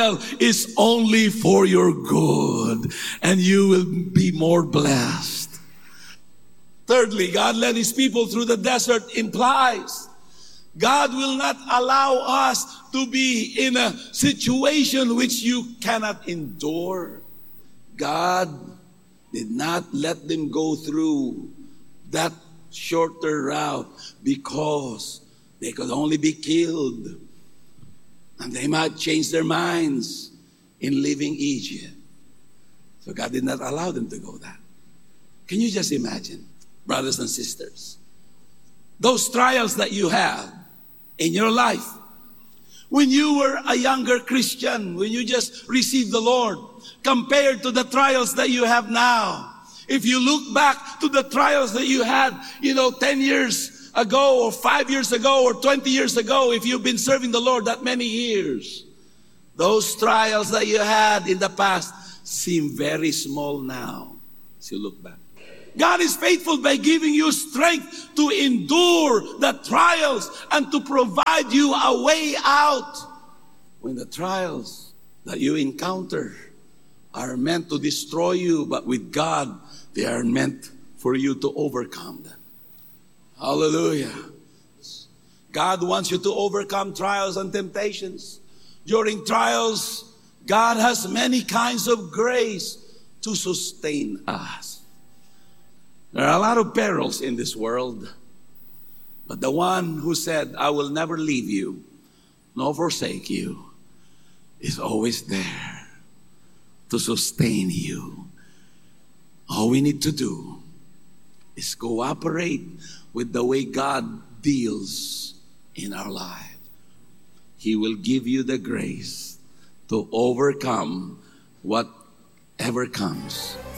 trial is only for your good, and you will be more blessed. Thirdly, God led his people through the desert implies God will not allow us to be in a situation which you cannot endure. God did not let them go through that shorter route because they could only be killed. And they might change their minds in leaving Egypt. So God did not allow them to go that. Can you just imagine, brothers and sisters, those trials that you have in your life, when you were a younger Christian, when you just received the Lord, compared to the trials that you have now. If you look back to the trials that you had, 10 years ago or 5 years ago or 20 years ago, if you've been serving the Lord that many years, those trials that you had in the past seem very small now as you look back. God is faithful by giving you strength to endure the trials and to provide you a way out when the trials that you encounter are meant to destroy you, but with God, they are meant for you to overcome them. Hallelujah. God wants you to overcome trials and temptations. During trials, God has many kinds of grace to sustain us. There are a lot of perils in this world, but the one who said, I will never leave you, nor forsake you, is always there to sustain you. All we need to do is cooperate with the way God deals in our life. He will give you the grace to overcome whatever comes.